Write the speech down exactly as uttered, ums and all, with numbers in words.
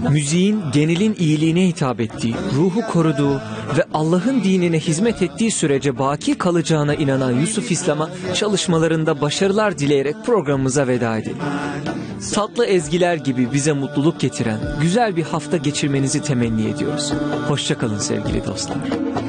Müziğin genelin iyiliğine hitap ettiği, ruhu koruduğu ve Allah'ın dinine hizmet ettiği sürece baki kalacağına inanan Yusuf İslam'a çalışmalarında başarılar dileyerek programımıza veda edelim. Tatlı ezgiler gibi bize mutluluk getiren güzel bir hafta geçirmenizi temenni ediyoruz. Hoşça kalın sevgili dostlar.